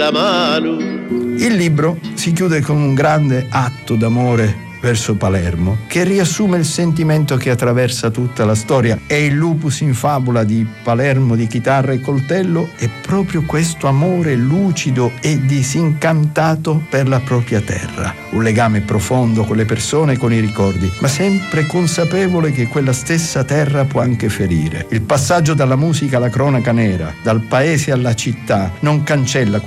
la mano. Il libro si chiude con un grande atto d'amore verso Palermo, che riassume il sentimento che attraversa tutta la storia. E il lupus in fabula di Palermo di chitarra e coltello è proprio questo amore lucido e disincantato per la propria terra. Un legame profondo con le persone e con i ricordi, ma sempre consapevole che quella stessa terra può anche ferire. Il passaggio dalla musica alla cronaca nera, dal paese alla città, non cancella